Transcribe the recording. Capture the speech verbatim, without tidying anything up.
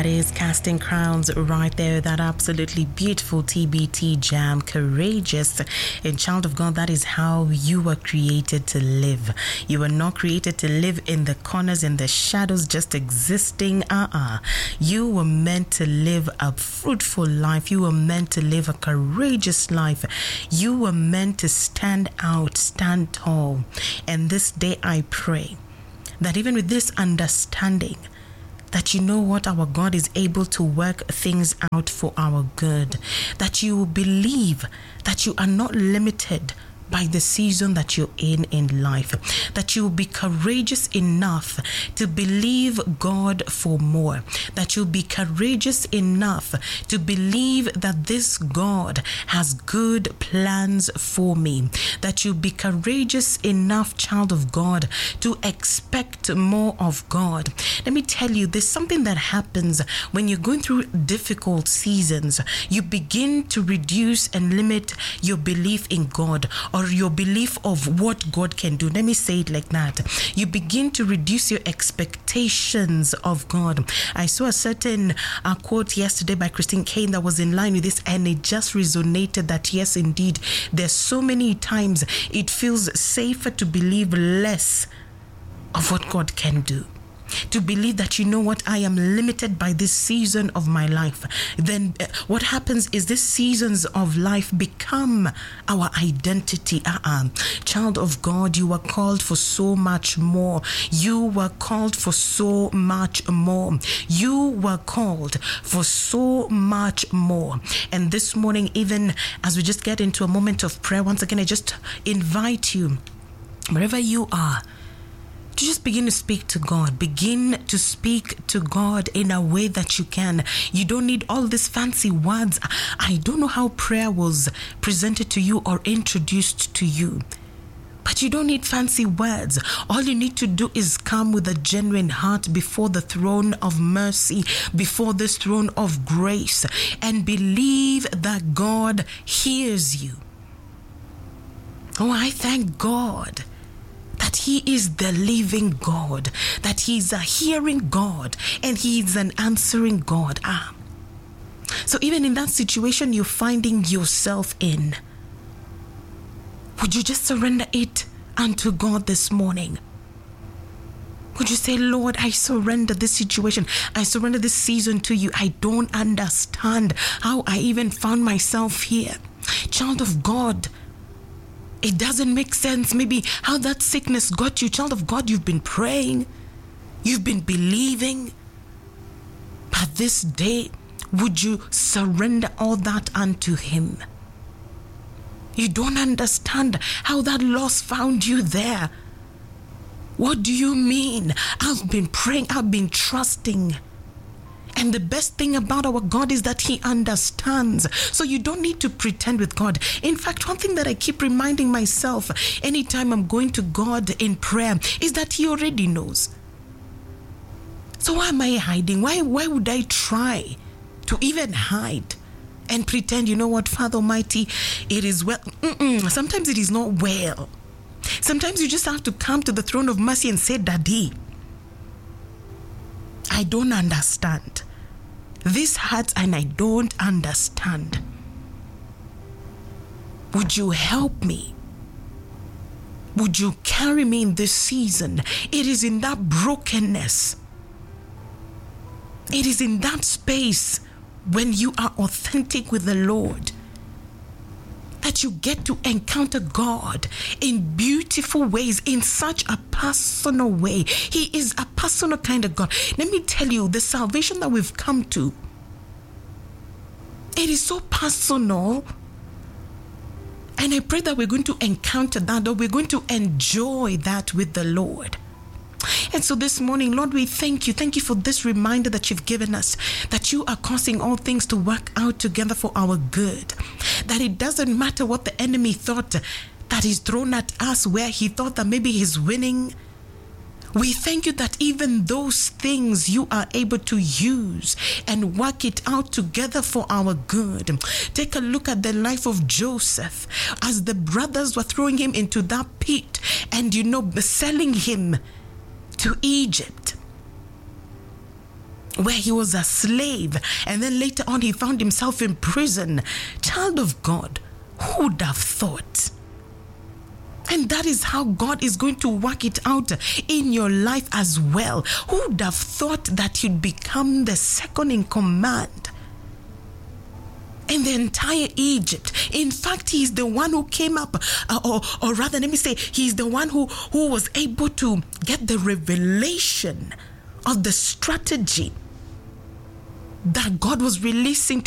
That is Casting Crowns right there. That absolutely beautiful T B T jam, Courageous. And child of God, that is how you were created to live. You were not created to live in the corners, in the shadows, just existing. Uh-uh. You were meant to live a fruitful life. You were meant to live a courageous life. You were meant to stand out, stand tall. And this day I pray that even with this understanding, that you know what, our God is able to work things out for our good, that you believe that you are not limited by the season that you're in in life, that you will be courageous enough to believe God for more, that you'll be courageous enough to believe that this God has good plans for me, that you'll be courageous enough, child of God, to expect more of God. Let me tell you, there's something that happens when you're going through difficult seasons. You begin to reduce and limit your belief in God, or your belief of what God can do. Let me say it like that. You begin to reduce your expectations of God. I saw a certain uh, quote yesterday by Christine Kane that was in line with this, and it just resonated that yes, indeed, there's so many times it feels safer to believe less of what God can do, to believe that, you know what, I am limited by this season of my life. Then uh, what happens is these seasons of life become our identity. Uh-uh. Child of God, you were called for so much more. You were called for so much more. You were called for so much more. And this morning, even as we just get into a moment of prayer, once again, I just invite you, wherever you are, to just begin to speak to God. Begin to speak to God in a way that you can. You don't need all these fancy words. I don't know how prayer was presented to you or introduced to you, but you don't need fancy words. All you need to do is come with a genuine heart before the throne of mercy, before this throne of grace, and believe that God hears you. Oh, I thank God that He is the living God, that He is a hearing God, and He is an answering God. Ah. So even in that situation you're finding yourself in, would you just surrender it unto God this morning? Would you say, Lord, I surrender this situation. I surrender this season to you. I don't understand how I even found myself here. Child of God, it doesn't make sense maybe how that sickness got you. Child of God, you've been praying, you've been believing, but this day, would you surrender all that unto Him? You don't understand how that loss found you there. What do you mean? I've been praying, I've been trusting. And the best thing about our God is that He understands. So you don't need to pretend with God. In fact, one thing that I keep reminding myself anytime I'm going to God in prayer is that He already knows. So why am I hiding? Why, why would I try to even hide and pretend, you know what, Father Almighty, it is well. Mm-mm. Sometimes it is not well. Sometimes you just have to come to the throne of mercy and say, Daddy, I don't understand. This hurts and I don't understand. Would you help me? Would you carry me in this season? It is in that brokenness. It is in that space when you are authentic with the Lord that you get to encounter God in beautiful ways, in such a personal way. He is a personal kind of God. Let me tell you, the salvation that we've come to, it is so personal. And I pray that we're going to encounter that, or we're going to enjoy that with the Lord. And so this morning, Lord, we thank you. Thank you for this reminder that you've given us, that you are causing all things to work out together for our good. That it doesn't matter what the enemy thought that is thrown at us, where he thought that maybe he's winning. We thank you that even those things you are able to use and work it out together for our good. Take a look at the life of Joseph as the brothers were throwing him into that pit and, you know, selling him to Egypt. where he was a slave, and then later on he found himself in prison. Child of God, who would have thought? And that is how God is going to work it out in your life as well. Who would have thought that you'd become the second in command in the entire Egypt? In fact, he's the one who came up, uh, or, or rather, let me say, he's the one who, who was able to get the revelation of the strategy that God was releasing